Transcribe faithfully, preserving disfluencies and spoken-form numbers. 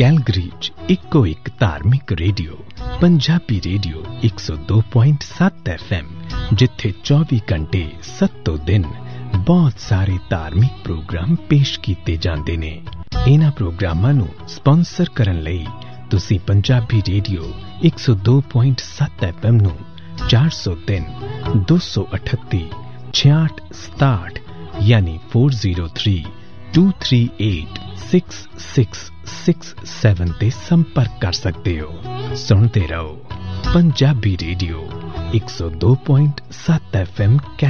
Calgary 'ਚ ਇੱਕੋ ਇੱਕ ਧਾਰਮਿਕ ਰੇਡੀਓ ਪੰਜਾਬੀ ਰੇਡੀਓ ਇੱਕ ਸੌ ਦੋ ਪੁਆਇੰਟ ਸੱਤ ਐਫ ਐਮ, ਜਿੱਥੇ ਚੌਵੀ ਘੰਟੇ ਸੱਤੋਂ ਦਿਨ ਬਹੁਤ ਸਾਰੇ ਧਾਰਮਿਕ ਪ੍ਰੋਗਰਾਮ ਪੇਸ਼ ਕੀਤੇ ਜਾਂਦੇ ਨੇ। ਇਹਨਾਂ ਪ੍ਰੋਗਰਾਮਾਂ ਨੂੰ ਸਪਾਂਸਰ ਕਰਨ ਲਈ ਤੁਸੀਂ ਪੰਜਾਬੀ ਰੇਡੀਓ ਇੱਕ ਸੌ ਦੋ ਪੁਆਇੰਟ ਸੱਤ ਐਫ ਐਮ ਨੂੰ ਚਾਰ ਸੌ ਤਿੰਨ ਦੋ ਸੌ ਅਠੱਤੀ ਛਿਆਹਠ ਸਤਾਹਠ ਯਾਨੀ ਚਾਰ ਜ਼ੀਰੋ ਤਿੰਨ ਦੋ ਤਿੰਨ ਅੱਠ ਛੇ ਛੇ ਛੇ ਸੱਤ ਤੇ ਸੰਪਰਕ ਕਰ ਸਕਦੇ ਹੋ। ਸੁਣਦੇ ਰਹੋ ਪੰਜਾਬੀ ਰੇਡੀਓ ਇੱਕ ਸੌ ਦੋ ਪੁਆਇੰਟ ਸੱਤ ਐਫ ਐਮ।